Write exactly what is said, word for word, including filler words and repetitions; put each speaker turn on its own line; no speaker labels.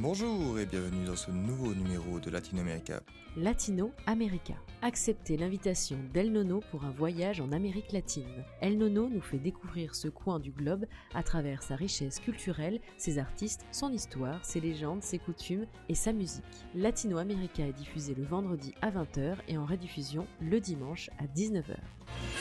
Bonjour et bienvenue dans ce nouveau numéro de Latino America.
Latino America. Acceptez l'invitation d'El Nono pour un voyage en Amérique latine. El Nono nous fait découvrir ce coin du globe à travers sa richesse culturelle, ses artistes, son histoire, ses légendes, ses coutumes et sa musique. Latino America est diffusé le vendredi à vingt heures et en rediffusion le dimanche à dix-neuf heures.